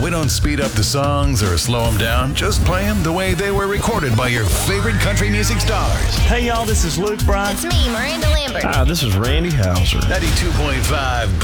We don't speed up the songs or slow them down. Just play them the way they were recorded by your favorite country music stars. Hey, y'all, this is Luke Bryan. It's me, Miranda Lambert. Hi, this is Randy Houser. 92.5